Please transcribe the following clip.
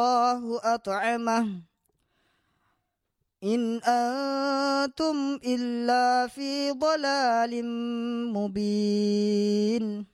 الله أطعمه إن أنتم إلا في ضلال مبين